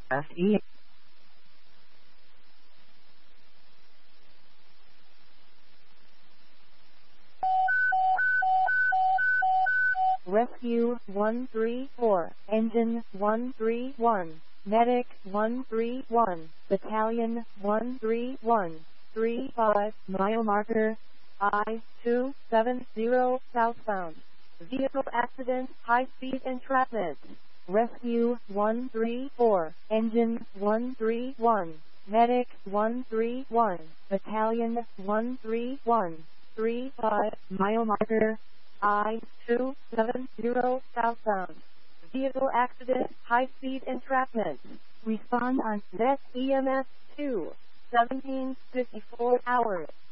SE. Rescue 134, Engine 131, Medic 131, Battalion 131, 35, mile marker I-270 southbound. Vehicle accident, high speed entrapment. Rescue 134, Engine 131, Medic 131, Battalion 131, 35, mile marker I-270 southbound. Vehicle accident, high speed entrapment. Respond on NET EMS 2, 1754 hours.